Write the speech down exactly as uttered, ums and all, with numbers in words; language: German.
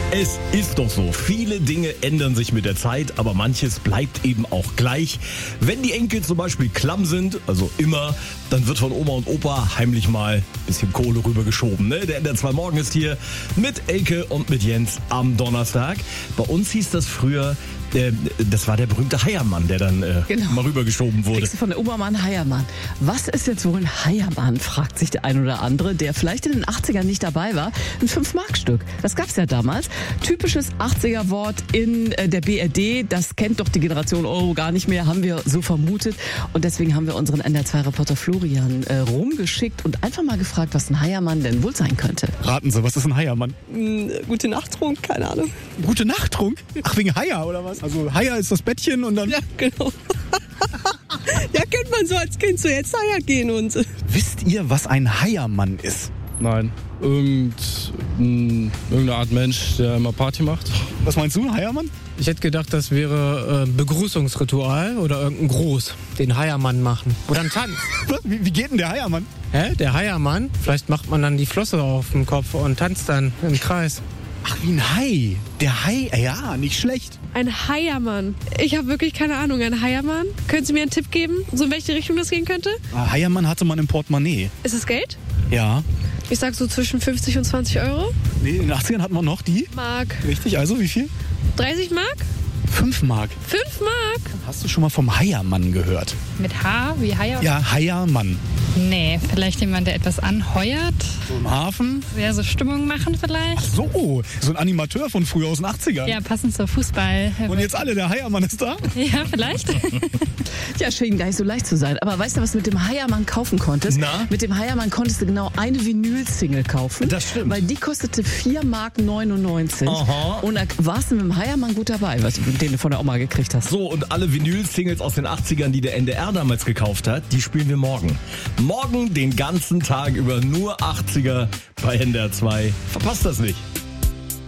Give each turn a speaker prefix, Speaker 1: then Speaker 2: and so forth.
Speaker 1: Es ist doch so, viele Dinge ändern sich mit der Zeit, aber manches bleibt eben auch gleich. Wenn die Enkel zum Beispiel klamm sind, also immer, dann wird von Oma und Opa heimlich mal ein bisschen Kohle rübergeschoben. Ne? Der N D R zwei Morgen ist hier mit Elke und mit Jens am Donnerstag. Bei uns hieß das früher, äh, das war der berühmte Heiermann, der dann äh,
Speaker 2: genau.
Speaker 1: mal rübergeschoben wurde.
Speaker 2: Kriegst du von der Oma mal einen Heiermann. Was ist jetzt wohl ein Heiermann, fragt sich der ein oder andere, der vielleicht in den achtzigern nicht dabei war. Ein fünf Mark Stück. Das gab's ja damals. Typisches achtziger-Wort in äh, der B R D. Das kennt doch die Generation Euro gar nicht mehr, haben wir so vermutet. Und deswegen haben wir unseren N D R zwei Reporter Florian äh, rumgeschickt und einfach mal gefragt, was ein Heiermann denn wohl sein könnte.
Speaker 3: Raten Sie, was ist ein Heiermann?
Speaker 4: Hm, gute Nachttrunk, keine Ahnung.
Speaker 3: Gute Nachttrunk? Ach, wegen Heier oder was? Also Heier ist das Bettchen und dann...
Speaker 4: Ja, genau. Ja, kennt man so als Kind, so jetzt Heier gehen und...
Speaker 3: Wisst ihr, was ein Heiermann ist?
Speaker 5: Nein. Irgend, mh, irgendeine Art Mensch, der immer Party macht.
Speaker 3: Was meinst du, ein Heiermann?
Speaker 6: Ich hätte gedacht, das wäre äh, Begrüßungsritual oder irgendein Gruß, den Heiermann machen. Oder ein Tanz.
Speaker 3: Wie, wie geht denn der Heiermann?
Speaker 6: Hä? Der Heiermann? Vielleicht macht man dann die Flosse auf dem Kopf und tanzt dann im Kreis.
Speaker 3: Ach, wie ein Hai. Der Hai, ja, nicht schlecht.
Speaker 7: Ein Heiermann. Ich habe wirklich keine Ahnung. Ein Heiermann? Können Sie mir einen Tipp geben, so in welche Richtung das gehen könnte?
Speaker 3: Ah, Heiermann hatte man im Portemonnaie.
Speaker 7: Ist es Geld?
Speaker 3: Ja.
Speaker 7: Ich sag so zwischen fünfzig und zwanzig Euro.
Speaker 3: Nee, in den achtzigern hatten wir noch die.
Speaker 7: Mark.
Speaker 3: Richtig, also wie viel?
Speaker 7: dreißig Mark?
Speaker 3: Fünf Mark.
Speaker 7: fünf Mark?
Speaker 3: Hast du schon mal vom Heiermann gehört?
Speaker 8: Mit H wie Haier?
Speaker 3: Ja, Heiermann.
Speaker 8: Nee, vielleicht jemand, der etwas anheuert.
Speaker 3: So im Hafen?
Speaker 8: Ja, so Stimmung machen vielleicht.
Speaker 3: Ach so, so ein Animateur von früher aus den achtzigern.
Speaker 8: Ja, passend zur Fußball.
Speaker 3: Und jetzt alle, der Heiermann ist da?
Speaker 8: Ja, vielleicht.
Speaker 2: Ja, schien gar nicht so leicht zu sein. Aber weißt du, was du mit dem Heiermann kaufen konntest?
Speaker 1: Na?
Speaker 2: Mit dem Heiermann konntest du genau eine Vinyl-Single kaufen.
Speaker 1: Das stimmt.
Speaker 2: Weil die kostete vier Mark neunundneunzig.
Speaker 1: Aha.
Speaker 2: Und da warst du mit dem Heiermann gut dabei, was, den du von der Oma gekriegt hast.
Speaker 1: So, und alle Vinyl-Singles aus den achtzigern, die der N D R damals gekauft hat, die spielen wir morgen. Morgen den ganzen Tag über nur achtziger bei N D R zwei. Verpasst das nicht.